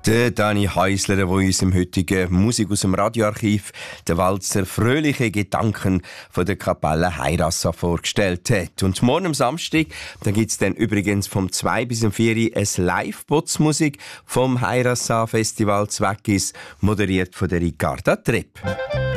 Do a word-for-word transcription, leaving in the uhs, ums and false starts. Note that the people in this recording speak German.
Der Dani Häusler, der uns im heutigen Musik aus dem Radioarchiv den Walzer «Fröhliche Gedanken» von der Kapelle Heirassa vorgestellt hat. Und morgen am Samstag, da gibt's dann übrigens vom zwei bis um vier Uhr ein Live-Botsmusik vom Heirassa Festival Zweckis, moderiert von der Ricarda Trepp.